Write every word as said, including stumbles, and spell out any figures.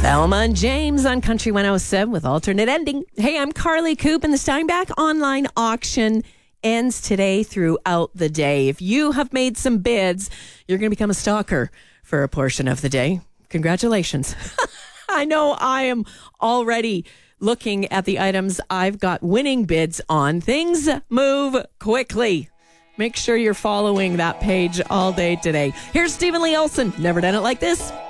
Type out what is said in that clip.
Thelma and James on Country one oh seven with alternate ending. Hey, I'm Carly Coop, and the Steinbach online auction ends today throughout the day. If you have made some bids, you're going to become a stalker for a portion of the day. Congratulations. I know I am already looking at the items I've got winning bids on. Things move quickly. Make sure you're following that page all day today. Here's Stephen Lee Olson. Never done it like this.